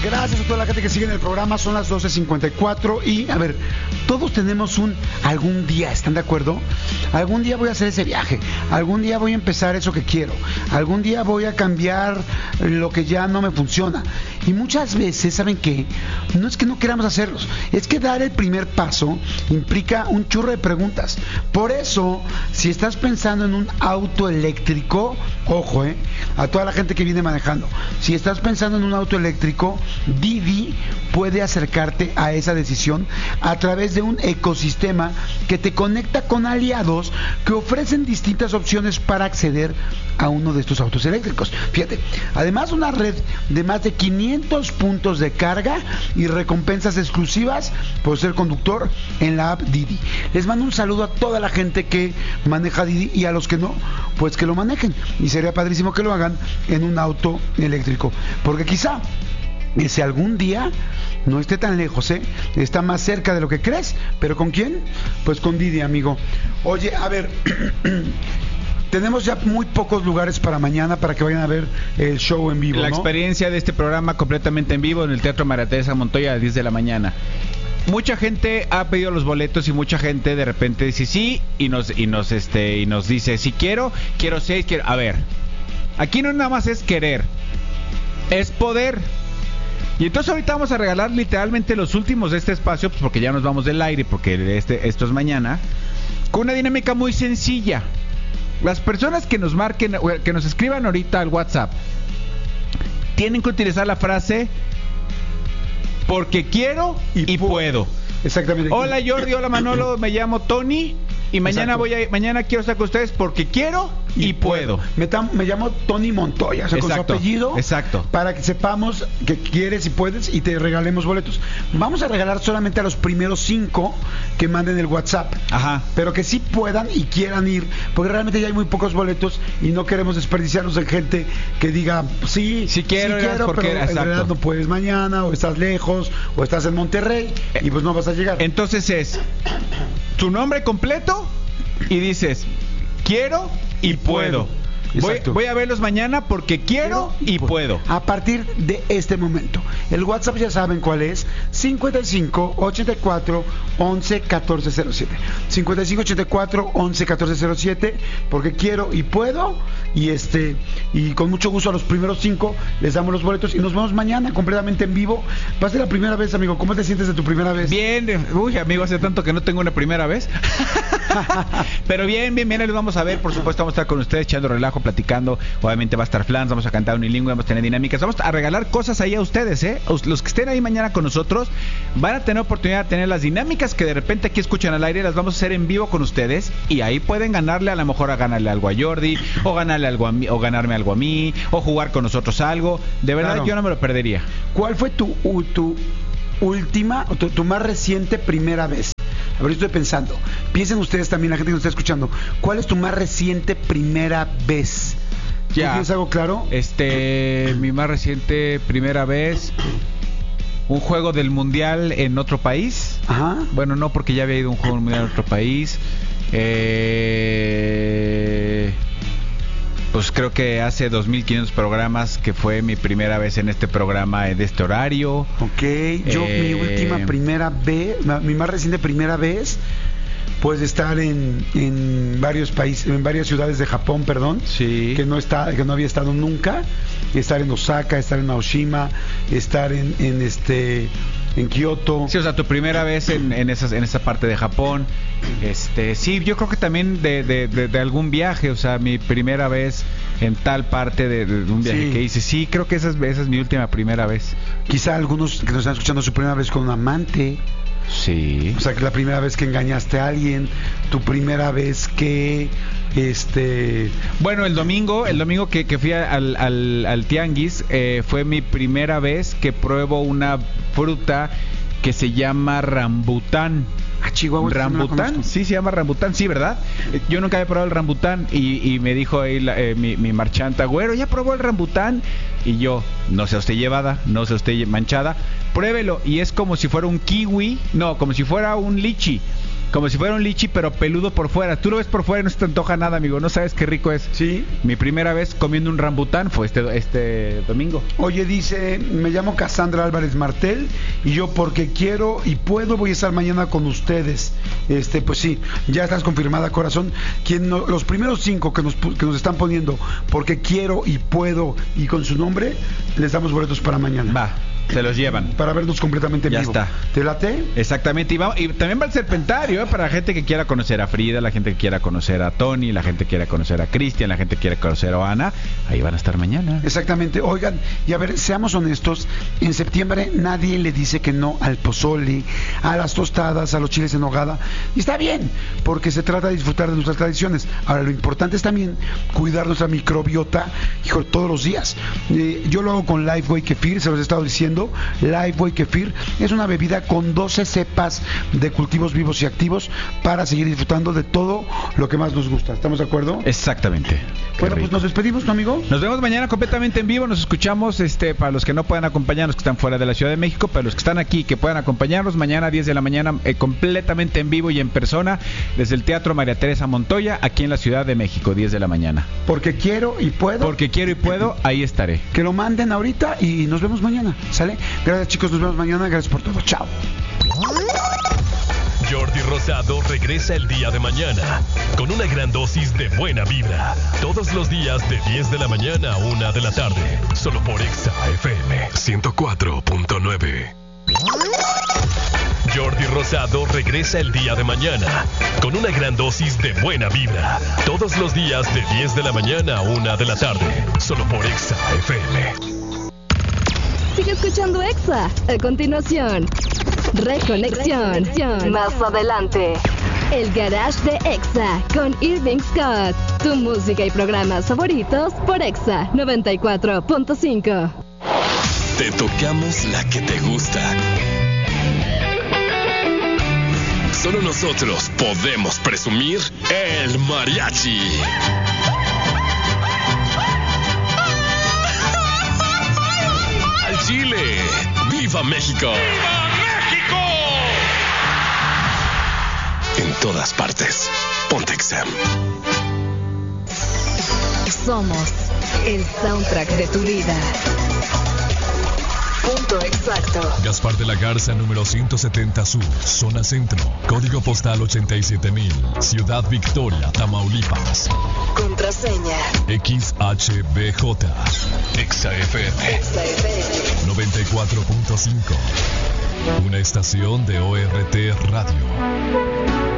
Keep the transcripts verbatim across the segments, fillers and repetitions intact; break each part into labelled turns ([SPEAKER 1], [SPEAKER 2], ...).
[SPEAKER 1] Gracias a toda la gente que sigue en el programa. Son las doce cincuenta y cuatro y, a ver, todos tenemos un algún día, ¿están de acuerdo? Algún día voy a hacer ese viaje, algún día voy a empezar eso que quiero, algún día voy a cambiar lo que ya no me funciona. Y muchas veces, ¿saben qué? No es que no queramos hacerlos, es que dar el primer paso implica un churro de preguntas. Por eso, si estás pensando en un auto eléctrico, ojo, eh, a toda la gente que viene manejando, si estás pensando en un auto eléctrico, Didi puede acercarte a esa decisión a través de un ecosistema que te conecta con aliados que ofrecen distintas opciones para acceder a uno de estos autos eléctricos. Fíjate, además una red de más de quinientos puntos de carga y recompensas exclusivas por ser conductor en la app Didi. Les mando un saludo a toda la gente que maneja Didi y a los que no, pues que lo manejen. Y sería padrísimo que lo hagan en un auto eléctrico, porque quizá ese algún día no esté tan lejos, ¿eh? Está más cerca de lo que crees. ¿Pero con quién? Pues con Didi, amigo. Oye, a ver, tenemos ya muy pocos lugares para mañana para que vayan a ver el show en vivo,
[SPEAKER 2] La
[SPEAKER 1] ¿no?
[SPEAKER 2] experiencia de este programa completamente en vivo en el Teatro María Teresa Montoya a las diez de la mañana. Mucha gente ha pedido los boletos y mucha gente de repente dice sí y nos y nos este y nos dice si quiero, quiero seis, quiero. A ver, aquí no nada más es querer, es poder. Y entonces ahorita vamos a regalar literalmente los últimos de este espacio, pues porque ya nos vamos del aire, porque este, esto es mañana, con una dinámica muy sencilla. Las personas que nos marquen, que nos escriban ahorita al WhatsApp, tienen que utilizar la frase porque quiero y, y puedo.
[SPEAKER 1] Exactamente.
[SPEAKER 2] Hola Jordi, hola Manolo, me llamo Tony y mañana Exacto. voy a mañana quiero estar con ustedes porque quiero y, y puedo.
[SPEAKER 1] Me, tam, me llamo Tony Montoya, o sea, Exacto. con su apellido.
[SPEAKER 2] Exacto.
[SPEAKER 1] Para que sepamos que quieres y puedes y te regalemos boletos. Vamos a regalar solamente a los primeros cinco que manden el WhatsApp.
[SPEAKER 2] Ajá.
[SPEAKER 1] Pero que sí puedan y quieran ir, porque realmente ya hay muy pocos boletos y no queremos desperdiciarlos en gente que diga sí,
[SPEAKER 2] sí quiero,
[SPEAKER 1] sí quiero
[SPEAKER 2] porque,
[SPEAKER 1] pero en realidad no puedes mañana, o estás lejos, o estás en Monterrey y pues no vas a llegar.
[SPEAKER 2] Entonces es tu nombre completo y dices quiero y puedo. Voy, voy a verlos mañana porque quiero y puedo.
[SPEAKER 1] A partir de este momento. El WhatsApp ya saben cuál es: cincuenta y cinco, ochenta y cuatro, once, catorce cero siete. cincuenta y cinco, ochenta y cuatro, once, catorce cero siete. Porque quiero y puedo. Y este y con mucho gusto a los primeros cinco les damos los boletos y nos vemos mañana completamente en vivo. Va a ser la primera vez, amigo. ¿Cómo te sientes de tu primera vez?
[SPEAKER 2] Bien, uy, amigo, hace tanto que no tengo una primera vez. Pero bien, bien, bien, les vamos a ver. Por supuesto, vamos a estar con ustedes echando relajo, platicando. Obviamente va a estar Flans, vamos a cantar unilingüe, vamos a tener dinámicas. Vamos a regalar cosas ahí a ustedes, ¿eh? Los que estén ahí mañana con nosotros van a tener oportunidad de tener las dinámicas que de repente aquí escuchan al aire. Las vamos a hacer en vivo con ustedes. Y ahí pueden ganarle, a lo mejor a ganarle algo a Jordi, o ganarle algo a mí, o ganarme algo a mí, o jugar con nosotros algo. De verdad, claro. Yo no me lo perdería.
[SPEAKER 1] ¿Cuál fue tu, tu última, o tu, tu más reciente primera vez? A ver, estoy pensando. Piensen ustedes también, la gente que nos está escuchando. ¿Cuál es tu más reciente primera vez?
[SPEAKER 2] Ya.
[SPEAKER 1] ¿Tienes algo claro?
[SPEAKER 2] Este, mi más reciente primera vez, un juego del mundial en otro país.
[SPEAKER 1] Ajá.
[SPEAKER 2] Bueno, no, porque ya había ido a un juego del mundial en otro país. Eh... Pues creo que hace dos mil quinientos programas que fue mi primera vez en este programa de este horario.
[SPEAKER 1] Ok, yo eh... mi última primera vez, mi más reciente primera vez, pues estar en, en varios países, en varias ciudades de Japón, perdón,
[SPEAKER 2] sí.
[SPEAKER 1] que no está, que no había estado nunca, estar en Osaka, estar en Naoshima, estar en, en este en Kioto.
[SPEAKER 2] Sí, o sea, tu primera vez en, en, esas, en esa parte de Japón. Este, sí, yo creo que también de, de, de, de algún viaje, o sea, mi primera vez en tal parte de, de un viaje sí. que hice. Sí, creo que esa es, esa es mi última primera vez.
[SPEAKER 1] Quizá algunos que nos están escuchando su primera vez con un amante.
[SPEAKER 2] Sí.
[SPEAKER 1] O sea, que la primera vez que engañaste a alguien, tu primera vez que este
[SPEAKER 2] bueno, el domingo, el domingo que, que fui al, al, al tianguis, eh, fue mi primera vez que pruebo una fruta que se llama rambután.
[SPEAKER 1] Ah, Chihuahua.
[SPEAKER 2] ¿Rambután? No sí, se llama rambután, sí, ¿verdad? Yo nunca había probado el rambután y, y me dijo ahí la, eh, mi, mi marchanta, güero, ¿ya probó el rambután? Y yo, no sea usted llevada, no sea usted manchada, pruébelo. Y es como si fuera un kiwi, no, como si fuera un lichi. como si fuera un lichi, pero peludo por fuera. Tú lo ves por fuera y no se te antoja nada, amigo. No sabes qué rico es.
[SPEAKER 1] Sí.
[SPEAKER 2] Mi primera vez comiendo un rambután fue este, este domingo.
[SPEAKER 1] Oye, dice, me llamo Cassandra Álvarez Martel y yo porque quiero y puedo voy a estar mañana con ustedes. Este, pues sí, ya estás confirmada, corazón. Quien no, los primeros cinco que nos, que nos están poniendo porque quiero y puedo y con su nombre, les damos boletos para mañana.
[SPEAKER 2] Va. Se los llevan.
[SPEAKER 1] Para vernos completamente en
[SPEAKER 2] ya
[SPEAKER 1] vivo.
[SPEAKER 2] Ya está.
[SPEAKER 1] ¿Te late?
[SPEAKER 2] Exactamente. Y, va, y también va el Serpentario, ¿eh? Para la gente que quiera conocer a Frida, la gente que quiera conocer a Tony, la gente que quiera conocer a Cristian, la gente que quiera conocer a Ana. Ahí van a estar mañana.
[SPEAKER 1] Exactamente. Oigan, y a ver, seamos honestos. En septiembre nadie le dice que no al pozole, a las tostadas, a los chiles en nogada. Y está bien, porque se trata de disfrutar de nuestras tradiciones. Ahora, lo importante es también cuidar nuestra microbiota, hijo, todos los días. Eh, yo lo hago con Lifeway Kefir, se los he estado diciendo. Lifeway Kefir es una bebida con doce cepas de cultivos vivos y activos para seguir disfrutando de todo lo que más nos gusta. ¿Estamos de acuerdo?
[SPEAKER 2] Exactamente.
[SPEAKER 1] Bueno, pues nos despedimos, ¿no, amigo?
[SPEAKER 2] Nos vemos mañana completamente en vivo. Nos escuchamos, este, para los que no puedan acompañarnos, que están fuera de la Ciudad de México, para los que están aquí, que puedan acompañarnos mañana a diez de la mañana, eh, completamente en vivo y en persona, desde el Teatro María Teresa Montoya, aquí en la Ciudad de México, diez de la mañana.
[SPEAKER 1] Porque quiero y puedo.
[SPEAKER 2] Porque quiero y puedo, ahí estaré.
[SPEAKER 1] Que lo manden ahorita y nos vemos mañana, ¿sale? Gracias, chicos, nos vemos mañana. Gracias por todo. Chao.
[SPEAKER 3] Jordi Rosado regresa el día de mañana con una gran dosis de buena vibra. Todos los días de diez de la mañana a una de la tarde. Solo por Exa F M ciento cuatro punto nueve. Jordi Rosado regresa el día de mañana con una gran dosis de buena vibra. Todos los días de diez de la mañana a una de la tarde. Solo por Exa F M.
[SPEAKER 4] Sigue escuchando Exa. A continuación, Reconexión. Más adelante, el Garage de Exa con Irving Scott. Tu música y programas favoritos por Exa noventa y cuatro punto cinco.
[SPEAKER 3] Te tocamos la que te gusta. Solo nosotros podemos presumir el mariachi. Al Chile. ¡Viva México! ¡Viva México! En todas partes. Ponte Exa.
[SPEAKER 4] Somos el soundtrack de tu vida. Punto exacto.
[SPEAKER 3] Gaspar de la Garza, número ciento setenta Sur, zona centro, código postal ochenta y siete mil, Ciudad Victoria, Tamaulipas.
[SPEAKER 4] Contraseña
[SPEAKER 3] X H B J. Exa F M.
[SPEAKER 4] Exa F M
[SPEAKER 3] noventa y cuatro punto cinco. Una estación de O R T Radio.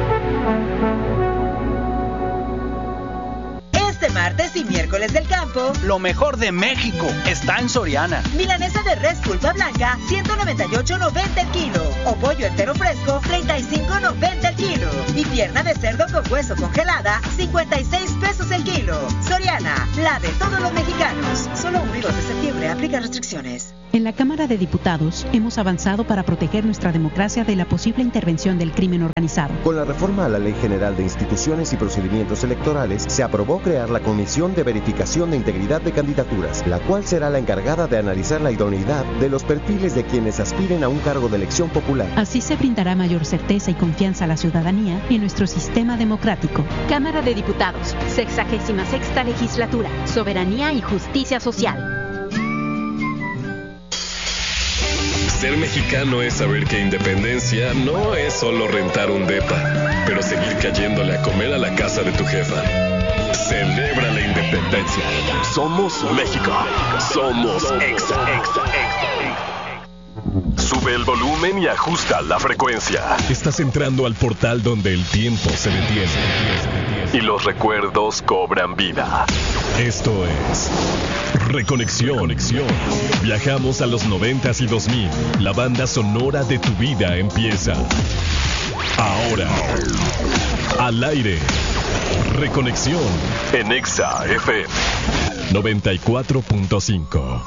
[SPEAKER 5] Este martes y miércoles del campo,
[SPEAKER 6] lo mejor de México está en Soriana.
[SPEAKER 5] Milanesa de res pulpa blanca, ciento noventa y ocho noventa el kilo. O pollo entero fresco, treinta y cinco noventa el kilo. Y pierna de cerdo con hueso congelada, cincuenta y seis pesos el kilo. Soriana, la de todos los mexicanos. Solo uno y dos de septiembre, aplica restricciones.
[SPEAKER 7] En la Cámara de Diputados hemos avanzado para proteger nuestra democracia de la posible intervención del crimen organizado.
[SPEAKER 8] Con la reforma a la Ley General de Instituciones y Procedimientos Electorales, se aprobó crear la Comisión de Verificación de Integridad de Candidaturas, la cual será la encargada de analizar la idoneidad de los perfiles de quienes aspiren a un cargo de elección popular.
[SPEAKER 7] Así se brindará mayor certeza y confianza a la ciudadanía en nuestro sistema democrático.
[SPEAKER 9] Cámara de Diputados, sexagésima sexta legislatura, soberanía y justicia social.
[SPEAKER 3] Ser mexicano es saber que independencia no es solo rentar un depa, pero seguir cayéndole a comer a la casa de tu jefa. Celebra la independencia. Somos México. Somos Exa. Sube el volumen y ajusta la frecuencia. Estás entrando al portal donde el tiempo se detiene y los recuerdos cobran vida. Esto es Reconexión. Viajamos a los noventas y dos mil. La banda sonora de tu vida empieza ahora. Al aire. Reconexión en Exa F M noventa y cuatro punto cinco.